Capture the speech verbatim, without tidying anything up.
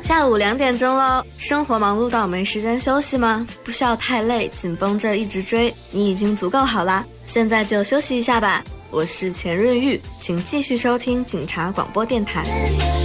下午两点钟喽，生活忙碌到没时间休息吗？不需要太累，紧绷着一直追，你已经足够好啦。现在就休息一下吧。我是钱润玉，请继续收听警察广播电台。